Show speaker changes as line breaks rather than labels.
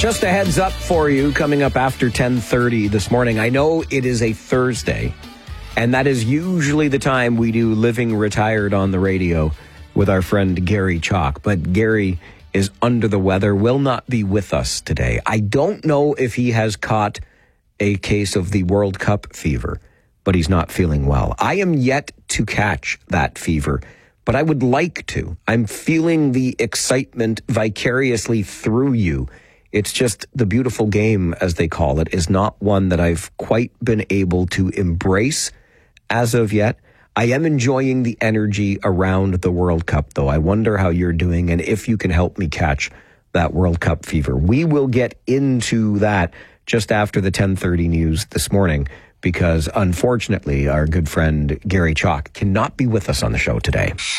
Just a heads up for you, coming up after 10:30 this morning. I know it is a Thursday, and that is usually the time we do Living Retired on the radio with our friend Gary Chalk. But Gary is under the weather, will not be with us today. I don't know if he has caught a case of the World Cup fever, but he's not feeling well. I am yet to catch that fever, but I would like to. I'm feeling the excitement vicariously through you. It's just the beautiful game, as they call it, is not one that I've quite been able to embrace as of yet. I am enjoying the energy around the World Cup, though. I wonder how you're doing and if you can help me catch that World Cup fever. We will get into that just after the 10:30 news this morning, because unfortunately, our good friend Gary Chalk cannot be with us on the show today.